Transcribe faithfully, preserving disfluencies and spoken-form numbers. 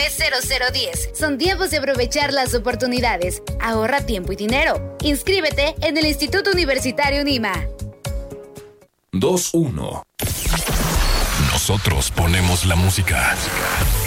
nueve cero cero uno cero. Son tiempos de aprovechar las oportunidades. Ahorra tiempo y dinero. Inscríbete en el Instituto Universitario Unima. dos uno. Nosotros ponemos la música.